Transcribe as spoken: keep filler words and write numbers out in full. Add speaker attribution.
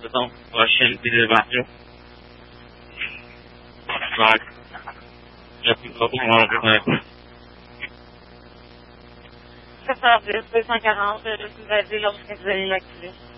Speaker 1: Então, achei que ele bateu. Vai. Já ficou com hora, né?
Speaker 2: Você sabe, depois na garrafa, eu vai vir aos quinze anos aqui.